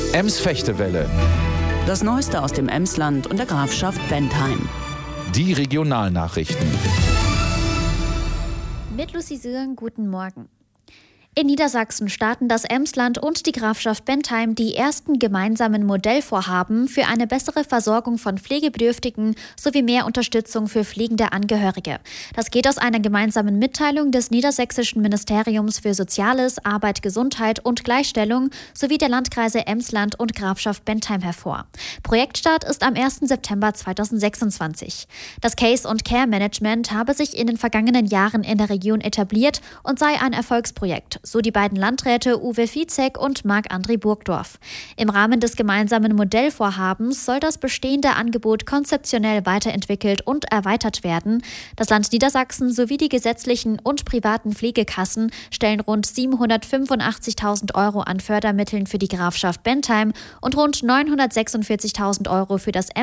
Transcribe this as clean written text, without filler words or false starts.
Ems-Fechtewelle. Das Neueste aus dem Emsland und der Grafschaft Bentheim. Die Regionalnachrichten. Mit Lucy Sürn, guten Morgen. In Niedersachsen starten das Emsland und die Grafschaft Bentheim die ersten gemeinsamen Modellvorhaben für eine bessere Versorgung von Pflegebedürftigen sowie mehr Unterstützung für pflegende Angehörige. Das geht aus einer gemeinsamen Mitteilung des Niedersächsischen Ministeriums für Soziales, Arbeit, Gesundheit und Gleichstellung sowie der Landkreise Emsland und Grafschaft Bentheim hervor. Projektstart ist am 1. September 2026. Das Case- und Care-Management habe sich in den vergangenen Jahren in der Region etabliert und sei ein Erfolgsprojekt, so die beiden Landräte Uwe Vizek und Marc-André Burgdorf. Im Rahmen des gemeinsamen Modellvorhabens soll das bestehende Angebot konzeptionell weiterentwickelt und erweitert werden. Das Land Niedersachsen sowie die gesetzlichen und privaten Pflegekassen stellen rund 785.000 Euro an Fördermitteln für die Grafschaft Bentheim und rund 946.000 Euro für das